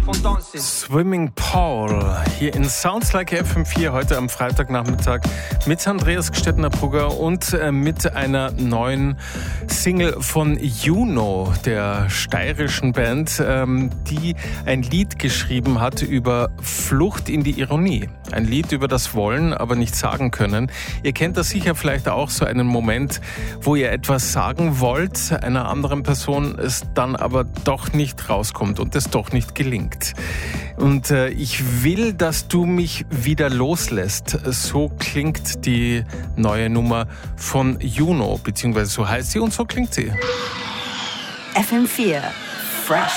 Swimming Paul hier in Sounds Like FM4 heute am Freitagnachmittag mit Andreas Gstettner-Brugger und mit einer neuen Single von Juno, der steirischen Band, die ein Lied geschrieben hat über Flucht in die Ironie. Ein Lied über das Wollen, aber nicht sagen können. Ihr kennt das sicher vielleicht auch, so einen Moment, wo ihr etwas sagen wollt, einer anderen Person es dann aber doch nicht rauskommt und es doch nicht gelingt. Und ich will, dass du mich wieder loslässt. So klingt die neue Nummer von Juno, beziehungsweise so heißt sie und so klingt sie. FM4 Fresh.